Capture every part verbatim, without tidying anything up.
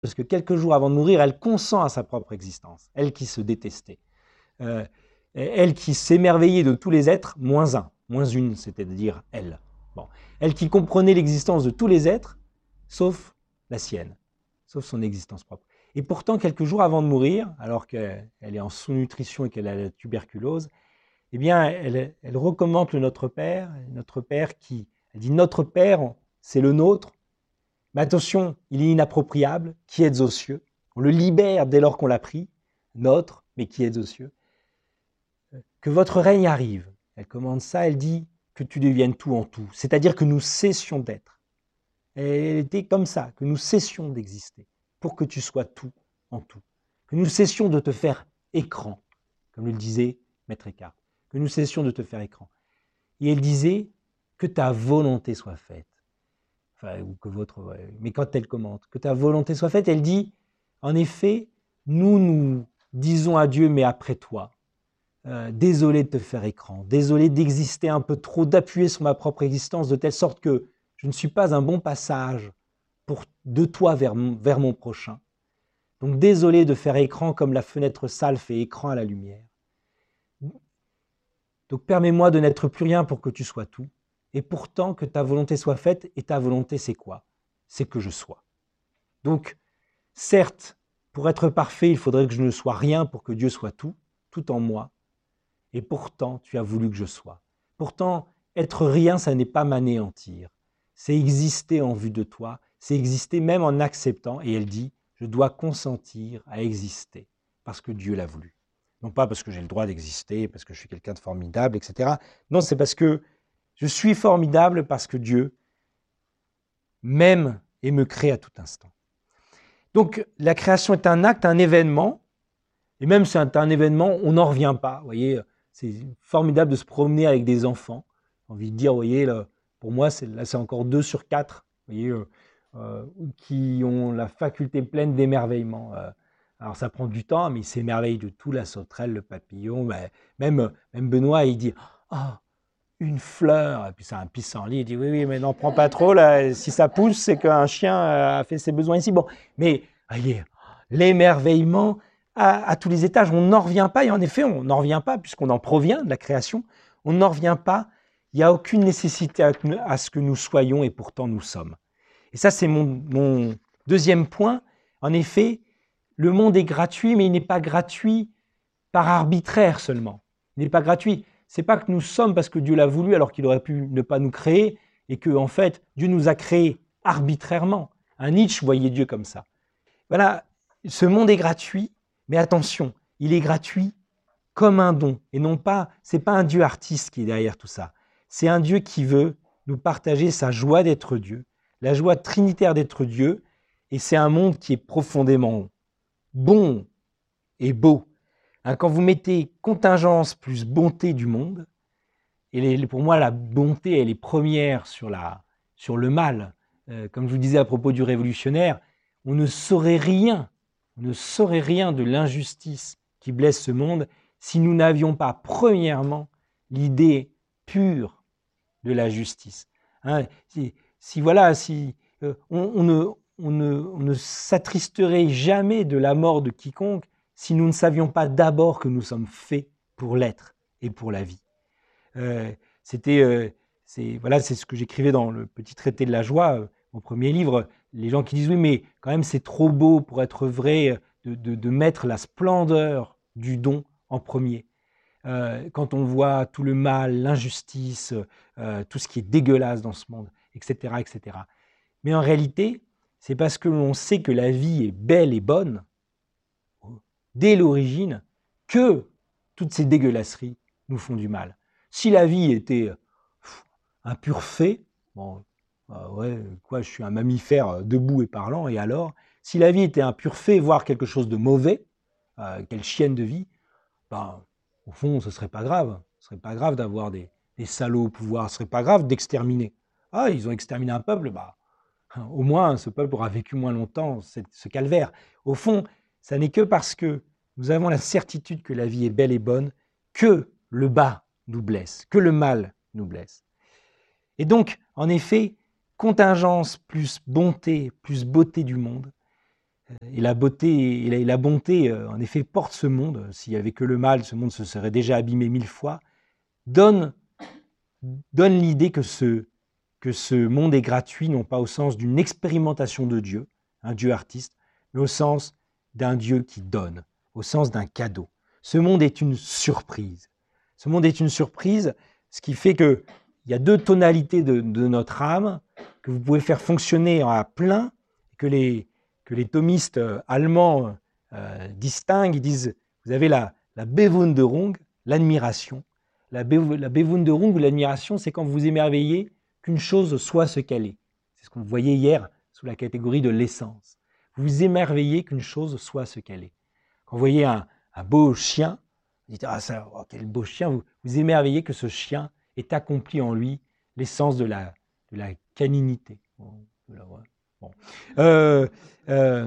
parce que quelques jours avant de mourir, elle consent à sa propre existence, elle qui se détestait, euh, elle qui s'émerveillait de tous les êtres, moins un, moins une, c'est-à-dire elle. Bon. Elle qui comprenait l'existence de tous les êtres, sauf la sienne, sauf son existence propre. Et pourtant, quelques jours avant de mourir, alors qu'elle est en sous-nutrition et qu'elle a la tuberculose, eh bien, elle, elle recommande le Notre Père, Notre Père qui, elle dit Notre Père, c'est le nôtre, mais attention, il est inappropriable, qui êtes aux cieux. On le libère dès lors qu'on l'a pris, notre, mais qui êtes aux cieux. Que votre règne arrive. Elle commande ça, elle dit que tu deviennes tout en tout, c'est-à-dire que nous cessions d'être. Elle était comme ça, que nous cessions d'exister, pour que tu sois tout en tout. Que nous cessions de te faire écran, comme le disait Maître Eckhart, que nous cessions de te faire écran. Et elle disait que ta volonté soit faite. Enfin, ou que votre, ouais, mais quand elle commente, que ta volonté soit faite, elle dit, en effet, nous nous disons à Dieu, mais après toi, euh, désolé de te faire écran, désolé d'exister un peu trop, d'appuyer sur ma propre existence, de telle sorte que je ne suis pas un bon passage pour, de toi vers, vers mon prochain. Donc désolé de faire écran comme la fenêtre sale fait écran à la lumière. Donc permets-moi de n'être plus rien pour que tu sois tout. Et pourtant que ta volonté soit faite, et ta volonté c'est quoi? C'est que je sois. Donc, certes, pour être parfait, il faudrait que je ne sois rien pour que Dieu soit tout, tout en moi. Et pourtant, tu as voulu que je sois. Pourtant, être rien, ça n'est pas m'anéantir. C'est exister en vue de toi, c'est exister même en acceptant. Et elle dit, je dois consentir à exister, parce que Dieu l'a voulu. Non pas parce que j'ai le droit d'exister, parce que je suis quelqu'un de formidable, et cetera. Non, c'est parce que je suis formidable parce que Dieu m'aime et me crée à tout instant. Donc, la création est un acte, un événement, et même si c'est un événement, on n'en revient pas. Vous voyez, c'est formidable de se promener avec des enfants. J'ai envie de dire, vous voyez, là, pour moi, c'est, là, c'est encore deux sur quatre, vous voyez, euh, euh, qui ont la faculté pleine d'émerveillement. Euh, alors, ça prend du temps, mais ils s'émerveillent de tout, la sauterelle, le papillon. Ben, même, même Benoît, il dit, ah, oh, une fleur, et puis c'est un pissenlit, il dit oui, oui, mais n'en prends pas trop, là, si ça pousse, c'est qu'un chien a fait ses besoins ici. Bon, mais voyez, l'émerveillement à, à tous les étages, on n'en revient pas, et en effet, on n'en revient pas, puisqu'on en provient de la création, on n'en revient pas, il n'y a aucune nécessité à, à ce que nous soyons, et pourtant nous sommes. Et ça, c'est mon, mon deuxième point. En effet, le monde est gratuit, mais il n'est pas gratuit par arbitraire seulement. Il n'est pas gratuit. C'est pas que nous sommes parce que Dieu l'a voulu alors qu'il aurait pu ne pas nous créer et que en fait Dieu nous a créés arbitrairement. Un Nietzsche voyait Dieu comme ça. Voilà, ce monde est gratuit, mais attention, il est gratuit comme un don et non pas, c'est pas un Dieu artiste qui est derrière tout ça. C'est un Dieu qui veut nous partager sa joie d'être Dieu, la joie trinitaire d'être Dieu, et c'est un monde qui est profondément bon et beau. Quand vous mettez contingence plus bonté du monde, et pour moi la bonté elle est première sur, la, sur le mal, euh, comme je vous disais à propos du révolutionnaire, on ne saurait rien, on ne saurait rien de l'injustice qui blesse ce monde si nous n'avions pas premièrement l'idée pure de la justice. Hein, si, si voilà, si euh, on, on, ne, on, ne, on ne s'attristerait jamais de la mort de quiconque si nous ne savions pas d'abord que nous sommes faits pour l'être et pour la vie. Euh, c'était, euh, c'est, voilà, c'est ce que j'écrivais dans le petit traité de la joie, euh, mon premier livre. Les gens qui disent oui, mais quand même c'est trop beau pour être vrai de, de, de mettre la splendeur du don en premier. Euh, quand on voit tout le mal, l'injustice, euh, tout ce qui est dégueulasse dans ce monde, et cetera, et cetera. Mais en réalité, c'est parce que l'on sait que la vie est belle et bonne dès l'origine que toutes ces dégueulasseries nous font du mal. Si la vie était un pur fait, bon, euh, ouais, quoi, je suis un mammifère debout et parlant, et alors, si la vie était un pur fait, voire quelque chose de mauvais, euh, quelle chienne de vie, ben, au fond, ce ne serait pas grave. Ce ne serait pas grave d'avoir des, des salauds au pouvoir, ce ne serait pas grave d'exterminer. Ah, ils ont exterminé un peuple, bah, au moins ce peuple aura vécu moins longtemps ce calvaire. Au fond, ça n'est que parce que nous avons la certitude que la vie est belle et bonne que le bas nous blesse, que le mal nous blesse. Et donc, en effet, contingence plus bonté, plus beauté du monde, et la beauté et la, et la bonté, euh, en effet, portent ce monde. S'il n'y avait que le mal, ce monde se serait déjà abîmé mille fois. Donne, donne l'idée que ce, que ce monde est gratuit, non pas au sens d'une expérimentation de Dieu, un Dieu artiste, mais au sens d'un Dieu qui donne, au sens d'un cadeau. Ce monde est une surprise. Ce monde est une surprise, ce qui fait qu'il y a deux tonalités de, de notre âme que vous pouvez faire fonctionner à plein, que les, que les thomistes allemands euh, distinguent. Ils disent, vous avez la, la Bewunderung, l'admiration. La, Be, la Bewunderung ou l'admiration, c'est quand vous vous émerveillez qu'une chose soit ce qu'elle est. C'est ce qu'on voyait hier sous la catégorie de l'essence. Vous vous émerveillez qu'une chose soit ce qu'elle est. Quand vous voyez un, un beau chien, vous dites « Ah, ça, oh, quel beau chien !» Vous vous émerveillez que ce chien ait accompli en lui l'essence de la, de la caninité. Bon. Euh, euh,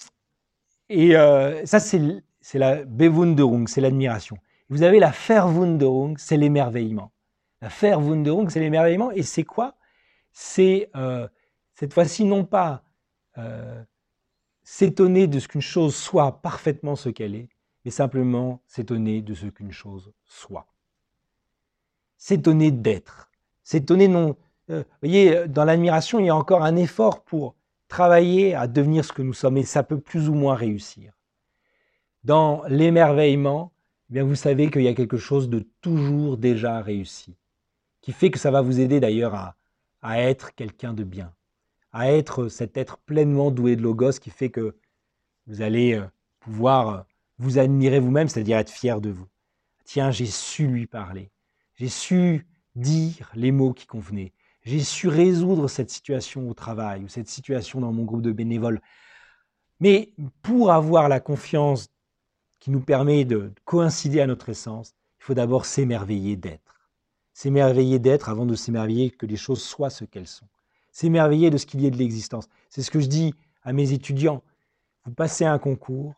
et euh, ça, c'est, c'est la Bewunderung, c'est l'admiration. Vous avez la Verwunderung, c'est l'émerveillement. La Verwunderung, c'est l'émerveillement. Et c'est quoi? C'est euh, cette fois-ci non pas euh, s'étonner de ce qu'une chose soit parfaitement ce qu'elle est, mais simplement s'étonner de ce qu'une chose soit. S'étonner d'être. S'étonner non... Euh, vous voyez, dans l'admiration, il y a encore un effort pour travailler à devenir ce que nous sommes, et ça peut plus ou moins réussir. Dans l'émerveillement, eh bien vous savez qu'il y a quelque chose de toujours déjà réussi, qui fait que ça va vous aider d'ailleurs à, à être quelqu'un de bien, à être cet être pleinement doué de logos qui fait que vous allez pouvoir vous admirer vous-même, c'est-à-dire être fier de vous. Tiens, j'ai su lui parler, j'ai su dire les mots qui convenaient, j'ai su résoudre cette situation au travail ou cette situation dans mon groupe de bénévoles. Mais pour avoir la confiance qui nous permet de coïncider à notre essence, il faut d'abord s'émerveiller d'être. S'émerveiller d'être avant de s'émerveiller que les choses soient ce qu'elles sont. S'émerveiller de ce qu'il y ait de l'existence. C'est ce que je dis à mes étudiants. Vous passez un concours,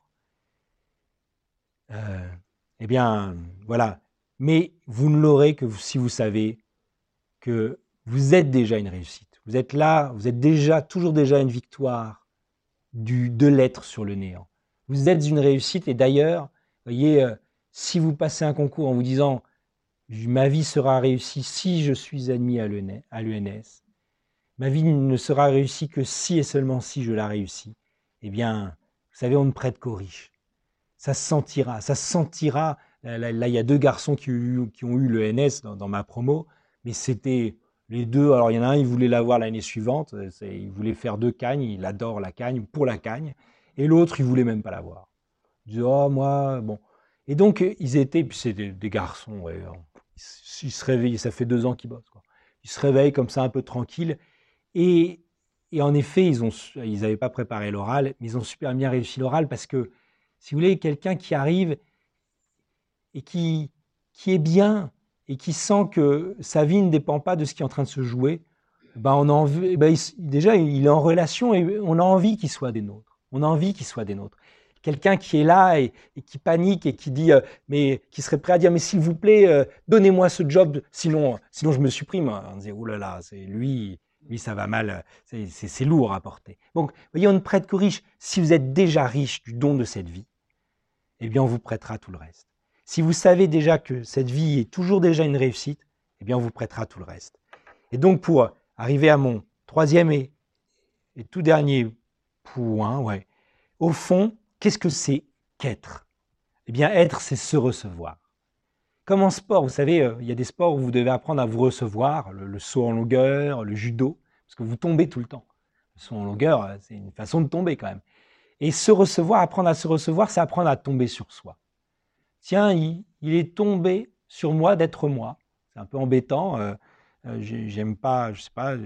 euh, eh bien, voilà. Mais vous ne l'aurez que si vous savez que vous êtes déjà une réussite. Vous êtes là, vous êtes déjà, toujours déjà une victoire du, de l'être sur le néant. Vous êtes une réussite et d'ailleurs, voyez, euh, si vous passez un concours en vous disant « ma vie sera réussie si je suis admis à l'U N S », ma vie ne sera réussie que si et seulement si je la réussis, eh bien, vous savez, on ne prête qu'aux riches. Ça se sentira, ça se sentira. Là, là, là, il y a deux garçons qui ont eu, qui ont eu l'E N S dans, dans ma promo, mais c'était les deux. Alors, il y en a un, il voulait l'avoir l'année suivante, il voulait faire deux cagnes, il adore la cagne, pour la cagne, et l'autre, il voulait même pas l'avoir. Il disait, oh, moi, bon. Et donc, ils étaient, puis c'est des, des garçons, ouais, ils, ils se réveillent, ça fait deux ans qu'ils bossent, quoi. Ils se réveillent comme ça, un peu tranquilles, et, et en effet, ils n'avaient ils pas préparé l'oral, mais ils ont super bien réussi l'oral parce que, si vous voulez, quelqu'un qui arrive et qui, qui est bien et qui sent que sa vie ne dépend pas de ce qui est en train de se jouer, ben on a envie, ben il, déjà, il est en relation et on a envie qu'il soit des nôtres. On a envie qu'il soit des nôtres. Quelqu'un qui est là et, et qui panique et qui dit, euh, mais qui serait prêt à dire, mais s'il vous plaît, euh, donnez-moi ce job, sinon, sinon je me supprime. On disait, oh là là, c'est lui, lui ça va mal, c'est, c'est, c'est lourd à porter. Donc, vous voyez, on ne prête qu'aux riches. Si vous êtes déjà riche du don de cette vie, eh bien, on vous prêtera tout le reste. Si vous savez déjà que cette vie est toujours déjà une réussite, eh bien, on vous prêtera tout le reste. Et donc, pour arriver à mon troisième et, et tout dernier point, ouais, au fond, qu'est-ce que c'est qu'être? Eh bien, être, c'est se recevoir. Comme en sport, vous savez, euh, il y a des sports où vous devez apprendre à vous recevoir, le, le saut en longueur, le judo, parce que vous tombez tout le temps. Le saut en longueur, c'est une façon de tomber quand même. Et se recevoir, apprendre à se recevoir, c'est apprendre à tomber sur soi. Tiens, il, il est tombé sur moi d'être moi. C'est un peu embêtant. Euh, euh, j'aime pas, je sais pas,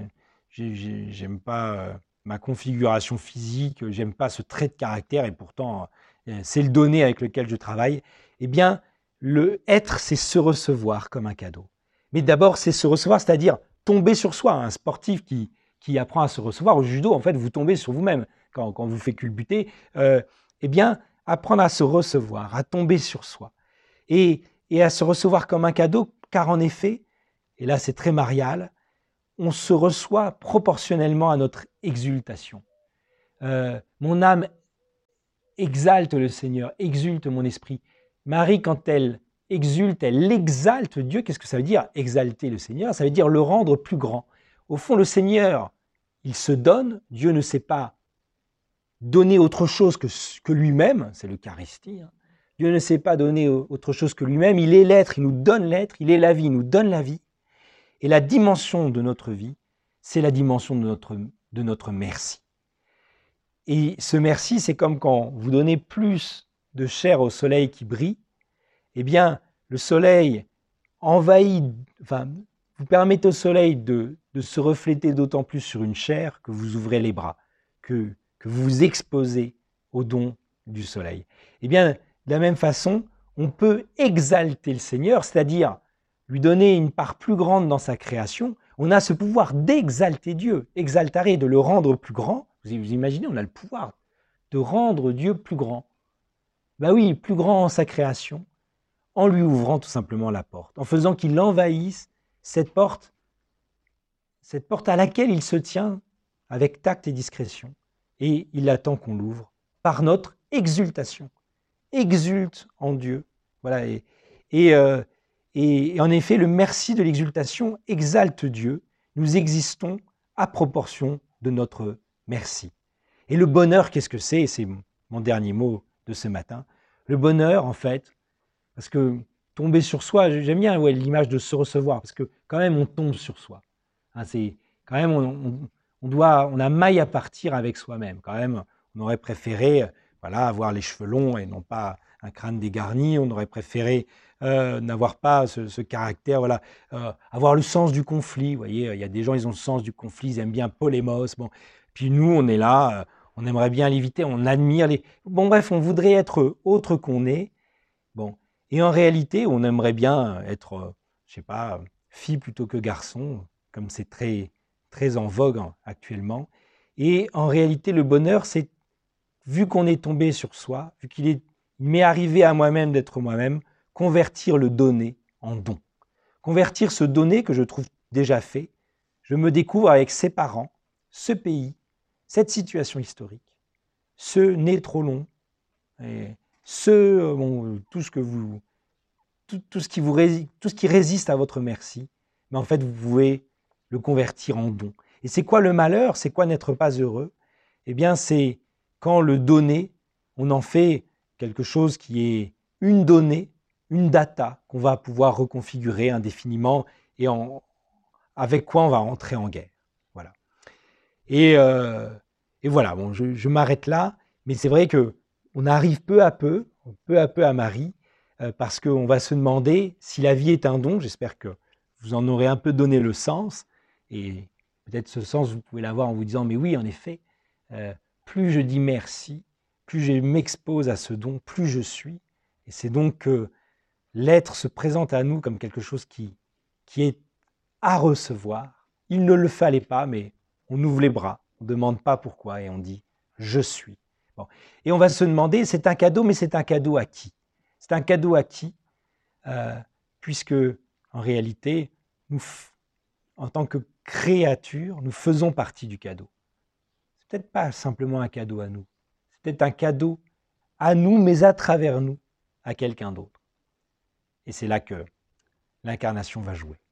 j'aime pas euh, ma configuration physique, j'aime pas ce trait de caractère et pourtant euh, c'est le donné avec lequel je travaille. Eh bien, le être, c'est se recevoir comme un cadeau. Mais d'abord, c'est se recevoir, c'est-à-dire tomber sur soi. Un sportif qui, qui apprend à se recevoir au judo, en fait, vous tombez sur vous-même. Quand, quand vous fait culbuter, euh, eh bien, apprendre à se recevoir, à tomber sur soi. Et, et à se recevoir comme un cadeau, car en effet, et là c'est très marial, on se reçoit proportionnellement à notre exultation. Euh, mon âme exalte le Seigneur, exulte mon esprit. Marie, quand elle exulte, elle exalte Dieu. Qu'est-ce que ça veut dire, exalter le Seigneur? Ça veut dire le rendre plus grand. Au fond, le Seigneur, il se donne. Dieu ne sait pas donner autre chose que, que lui-même, c'est l'Eucharistie. Hein. Dieu ne sait pas donner autre chose que lui-même. Il est l'être, il nous donne l'être. Il est la vie, il nous donne la vie. Et la dimension de notre vie, c'est la dimension de notre, de notre merci. Et ce merci, c'est comme quand vous donnez plus de chair au soleil qui brille, eh bien, le soleil envahit, enfin, vous permettez au soleil de, de se refléter d'autant plus sur une chair que vous ouvrez les bras, que, que vous vous exposez au don du soleil. Eh bien, de la même façon, on peut exalter le Seigneur, c'est-à-dire lui donner une part plus grande dans sa création. On a ce pouvoir d'exalter Dieu, exaltare, de le rendre plus grand. Vous imaginez, on a le pouvoir de rendre Dieu plus grand. Ben oui, plus grand en sa création, en lui ouvrant tout simplement la porte, en faisant qu'il envahisse cette porte, cette porte à laquelle il se tient avec tact et discrétion. Et il attend qu'on l'ouvre par notre exultation. Exulte en Dieu. Voilà. Et, et, euh, et en effet, le merci de l'exultation exalte Dieu. Nous existons à proportion de notre merci. Et le bonheur, qu'est-ce que c'est? C'est mon dernier mot de ce matin. Le bonheur, en fait, parce que tomber sur soi, j'aime bien ouais, l'image de se recevoir, parce que quand même, on tombe sur soi. Hein, c'est quand même, on, on, on, doit, on a maille à partir avec soi-même. Quand même, on aurait préféré voilà, avoir les cheveux longs et non pas un crâne dégarni. On aurait préféré euh, n'avoir pas ce, ce caractère, voilà, euh, avoir le sens du conflit. Vous voyez, il y a des gens, ils ont le sens du conflit, ils aiment bien polémos. Bon. Puis nous, on est là, euh, on aimerait bien l'éviter, on admire les... Bon, bref, on voudrait être autre qu'on est. Bon. Et en réalité, on aimerait bien être, euh, je sais pas, fille plutôt que garçon, comme c'est très, très en vogue actuellement. Et en réalité, le bonheur, c'est, vu qu'on est tombé sur soi, vu qu'il est, il m'est arrivé à moi-même d'être moi-même, convertir le donné en don. Convertir ce donné que je trouve déjà fait, je me découvre avec ses parents, ce pays, cette situation historique, ce nez trop long, et ce, bon, tout ce que vous, tout, tout ce qui vous résiste, tout ce qui résiste à votre merci, mais en fait vous pouvez le convertir en don. Et c'est quoi le malheur? C'est quoi n'être pas heureux? Eh bien, c'est quand le donné, on en fait quelque chose qui est une donnée, une data qu'on va pouvoir reconfigurer indéfiniment et en, avec quoi on va entrer en guerre. Voilà. Et, euh, et voilà, bon, je, je m'arrête là, mais c'est vrai que on arrive peu à peu, peu à peu à Marie, euh, parce qu'on va se demander si la vie est un don. J'espère que vous en aurez un peu donné le sens, et peut-être ce sens, vous pouvez l'avoir en vous disant, mais oui, en effet, euh, plus je dis merci, plus je m'expose à ce don, plus je suis. Et c'est donc que l'être se présente à nous comme quelque chose qui, qui est à recevoir. Il ne le fallait pas, mais on ouvre les bras, on ne demande pas pourquoi et on dit « je suis ». Bon. Et on va se demander, c'est un cadeau, mais c'est un cadeau à qui? C'est un cadeau à qui euh, Puisque, en réalité, nous, en tant que créature, nous faisons partie du cadeau. C'est peut-être pas simplement un cadeau à nous, c'est peut-être un cadeau à nous, mais à travers nous, à quelqu'un d'autre. Et c'est là que l'incarnation va jouer.